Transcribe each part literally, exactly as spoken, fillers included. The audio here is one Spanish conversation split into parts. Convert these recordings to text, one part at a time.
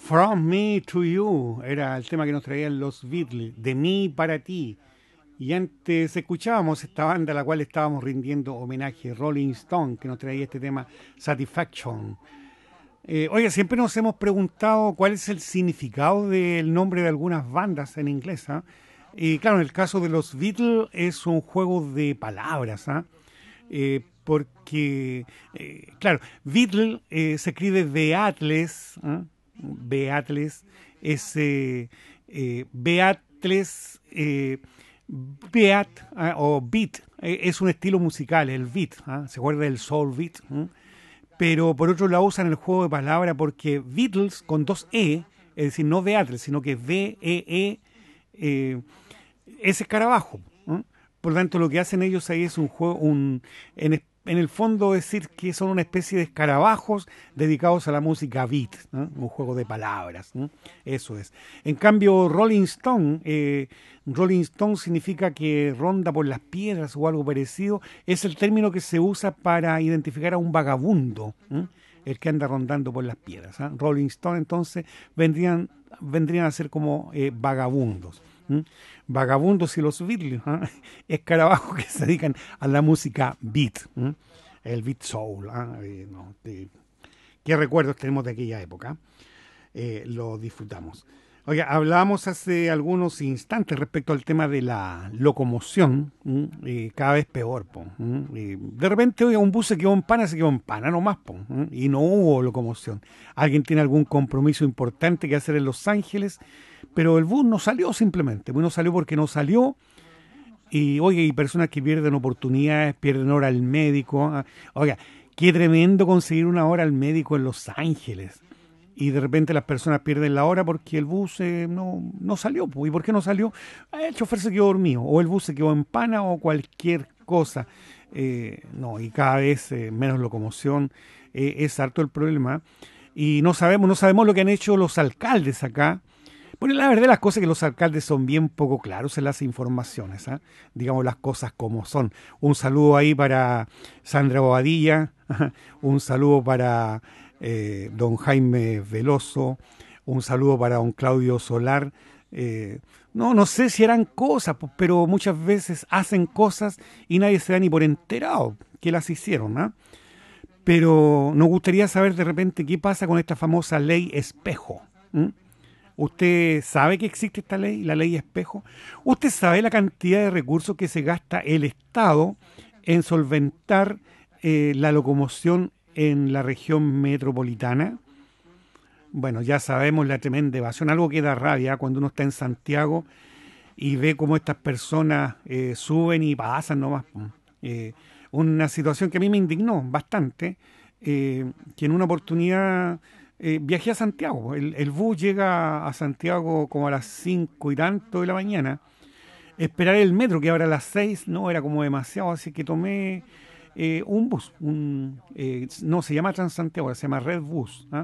From Me to You era el tema que nos traían los Beatles, de mí para ti. Y antes escuchábamos esta banda a la cual estábamos rindiendo homenaje, Rolling Stone, que nos traía este tema Satisfaction. Eh, oiga, siempre nos hemos preguntado cuál es el significado del nombre de algunas bandas en inglés. ¿Ah? Y claro, en el caso de los Beatles es un juego de palabras, ¿ah? eh, porque, eh, claro, Beatle eh, se escribe Beatles, ¿ah? Beatles, es eh, eh, Beatles, eh, Beat ¿ah? o Beat, eh, es un estilo musical, el beat, ¿ah? Se acuerda del soul beat, ¿eh? Pero por otro lado usan el juego de palabras porque Beatles con dos E, es decir, no Beatles, sino que B E E, eh, es escarabajo, ¿eh? Por lo tanto, lo que hacen ellos ahí es un juego, un, en, en el fondo decir que son una especie de escarabajos dedicados a la música beat, ¿no? Un juego de palabras, ¿no? Eso es. En cambio, Rolling Stone, eh, Rolling Stone significa que ronda por las piedras o algo parecido, es el término que se usa para identificar a un vagabundo, ¿eh? El que anda rondando por las piedras, ¿eh? Rolling Stone entonces vendrían, vendrían a ser como eh, vagabundos. ¿Mm? Vagabundos y los Beatles, ¿eh? Escarabajos que se dedican a la música beat, ¿eh? El beat soul, ¿eh? Eh, no, de, qué recuerdos tenemos de aquella época, eh, lo disfrutamos. Oiga, hablábamos hace algunos instantes respecto al tema de la locomoción, eh, cada vez peor, po, eh, de repente, oiga, un bus se quedó en pana, se quedó en pana nomás, po, ¿eh? Y no hubo locomoción. Alguien tiene algún compromiso importante que hacer en Los Ángeles, pero el bus no salió simplemente, no salió porque no salió. Y oye, hay personas que pierden oportunidades, pierden hora al médico. ¿eh? Oiga, qué tremendo conseguir una hora al médico en Los Ángeles. Y de repente las personas pierden la hora porque el bus eh, no, no salió. ¿Y por qué no salió? El chofer se quedó dormido, o el bus se quedó en pana, o cualquier cosa. Eh, no, y cada vez eh, menos locomoción. Eh, es harto el problema. Y no sabemos, no sabemos lo que han hecho los alcaldes acá. Bueno, la verdad las cosas es que los alcaldes son bien poco claros en las informaciones, ¿eh? Digamos las cosas como son. Un saludo ahí para Sandra Bobadilla, un saludo para eh, don Jaime Veloso, un saludo para don Claudio Solar. Eh, no, no sé si eran cosas, pero muchas veces hacen cosas y nadie se da ni por enterado que las hicieron, ¿eh? Pero nos gustaría saber de repente qué pasa con esta famosa ley espejo. ¿eh? ¿Usted sabe que existe esta ley, la ley espejo? ¿Usted sabe la cantidad de recursos que se gasta el Estado en solventar eh, la locomoción en la región metropolitana? Bueno, ya sabemos la tremenda evasión, algo que da rabia cuando uno está en Santiago y ve cómo estas personas eh, suben y pasan nomás. Eh, una situación que a mí me indignó bastante, eh, que en una oportunidad... Eh, viajé a Santiago, el, el bus llega a Santiago como a las cinco y tanto de la mañana. Esperar el metro, que ahora a las seis, no, era como demasiado, así que tomé eh, un bus, un, eh, no se llama Transantiago, se llama Red Bus. ¿ah?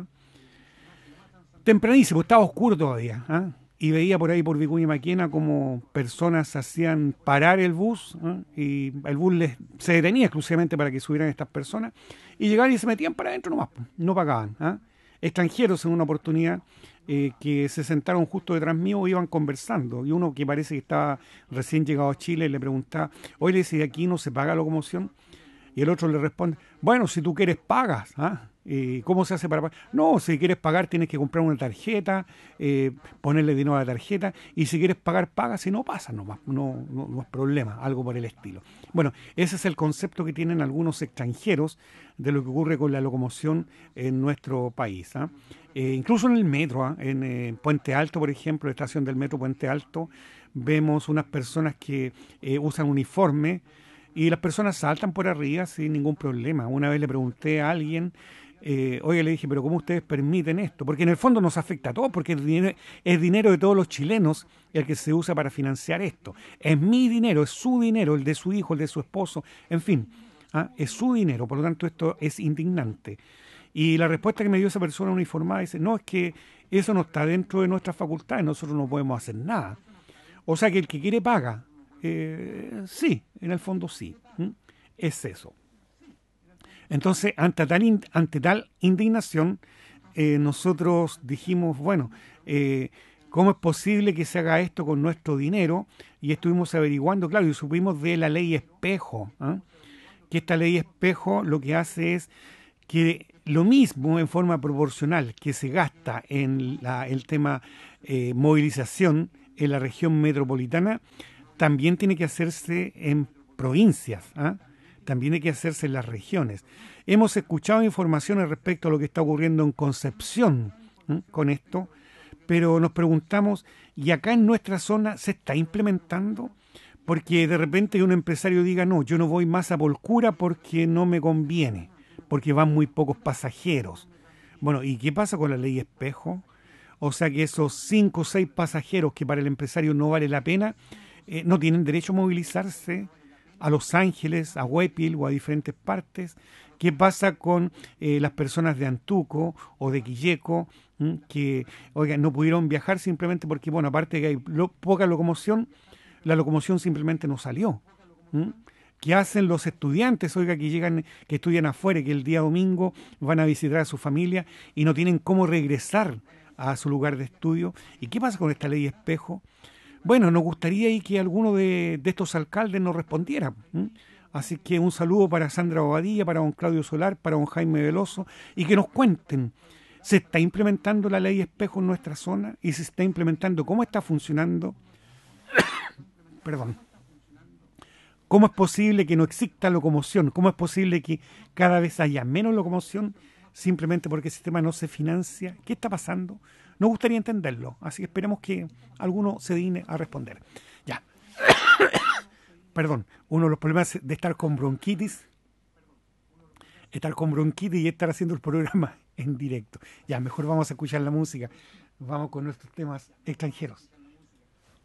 Tempranísimo, estaba oscuro todavía, ¿ah? Y veía por ahí por Vicuña Maquena como personas hacían parar el bus, ¿ah? Y el bus les, se detenía exclusivamente para que subieran estas personas y llegaban y se metían para adentro nomás, no pagaban. ¿ah? Extranjeros en una oportunidad eh, que se sentaron justo detrás mío, iban conversando, y uno que parece que estaba recién llegado a Chile le preguntaba, oye, si de aquí no se paga locomoción, y el otro le responde, bueno, si tú quieres pagas, ¿ah? Eh, ¿cómo se hace para pagar? No, si quieres pagar tienes que comprar una tarjeta, eh, ponerle dinero a la tarjeta, y si quieres pagar, pagas, si no pasa, no, no, no, no es problema, algo por el estilo. Bueno, ese es el concepto que tienen algunos extranjeros de lo que ocurre con la locomoción en nuestro país. ¿ah? Eh, incluso en el metro, ¿ah? en eh, Puente Alto, por ejemplo, la estación del metro Puente Alto, vemos unas personas que eh, usan uniforme y las personas saltan por arriba sin ningún problema. Una vez le pregunté a alguien, eh, oye, le dije, pero ¿cómo ustedes permiten esto? Porque en el fondo nos afecta a todos, porque es dinero, es dinero de todos los chilenos el que se usa para financiar esto. Es mi dinero, es su dinero, el de su hijo, el de su esposo, en fin. ¿Ah? Es su dinero, por lo tanto esto es indignante. Y la respuesta que me dio esa persona uniformada dice, no, es que eso no está dentro de nuestras facultades, nosotros no podemos hacer nada. O sea que el que quiere paga. Eh, sí, en el fondo sí. ¿Mm? Es eso. Entonces, ante tal, in, ante tal indignación, eh, nosotros dijimos, bueno, eh, ¿cómo es posible que se haga esto con nuestro dinero? Y estuvimos averiguando, claro, y supimos de la ley espejo, ¿ah? Que esta ley espejo lo que hace es que lo mismo en forma proporcional que se gasta en la, el tema eh, movilización en la región metropolitana, también tiene que hacerse en provincias, ¿ah? También hay que hacerse en las regiones. Hemos escuchado informaciones respecto a lo que está ocurriendo en Concepción, ¿eh? Con esto, pero nos preguntamos, ¿y acá en nuestra zona se está implementando? Porque de repente un empresario diga, no, yo no voy más a Polcura porque no me conviene, porque van muy pocos pasajeros. Bueno, ¿y qué pasa con la ley espejo? O sea que esos cinco o seis pasajeros que para el empresario no vale la pena, eh, no tienen derecho a movilizarse a Los Ángeles, a Huépil o a diferentes partes. ¿Qué pasa con eh, las personas de Antuco o de Quilleco m, que, oigan, no pudieron viajar simplemente porque, bueno, aparte de que hay lo, poca locomoción, la locomoción simplemente no salió? ¿M? ¿Qué hacen los estudiantes, oiga, que llegan, que estudian afuera, que el día domingo van a visitar a su familia y no tienen cómo regresar a su lugar de estudio? ¿Y qué pasa con esta ley espejo? Bueno, nos gustaría y que alguno de, de estos alcaldes nos respondiera. ¿M? Así que un saludo para Sandra Bobadilla, para don Claudio Solar, para don Jaime Veloso, y que nos cuenten, ¿se está implementando la ley espejo en nuestra zona? ¿Y se está implementando? ¿Cómo está funcionando? Perdón. ¿Cómo es posible que no exista locomoción? ¿Cómo es posible que cada vez haya menos locomoción simplemente porque el sistema no se financia? ¿Qué está pasando? Nos gustaría entenderlo, así que esperemos que alguno se digne a responder. Ya. Perdón, uno de los problemas de estar con bronquitis, estar con bronquitis y estar haciendo el programa en directo. Ya, mejor vamos a escuchar la música. Vamos con nuestros temas extranjeros.